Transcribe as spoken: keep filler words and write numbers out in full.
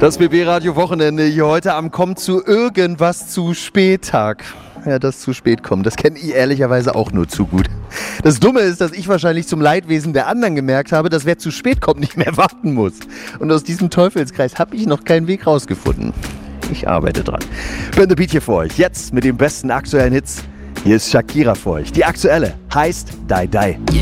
Das B B-Radio-Wochenende hier heute am Kommt zu irgendwas zu spät Tag. Ja, das zu spät kommt, das kenne ich ehrlicherweise auch nur zu gut. Das Dumme ist, dass ich wahrscheinlich zum Leidwesen der anderen gemerkt habe, dass wer zu spät kommt, nicht mehr warten muss. Und aus diesem Teufelskreis habe ich noch keinen Weg rausgefunden. Ich arbeite dran. Bin The Beat hier für euch, jetzt mit den besten aktuellen Hits. Hier ist Shakira für euch. Die aktuelle heißt Die Die.